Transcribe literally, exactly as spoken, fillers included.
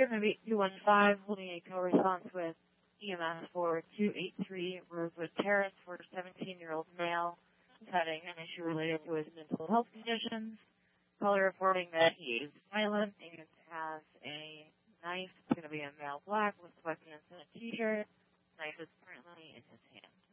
Good maybe two one five, holding a co-response with E M S for two eight three Rosewood Terrace for a seventeen-year-old male having an issue related to his mental health conditions. Caller reporting that he is violent and has a knife. It's going to be a male black with sweatpants and a t-shirt. Knife is currently in his hand.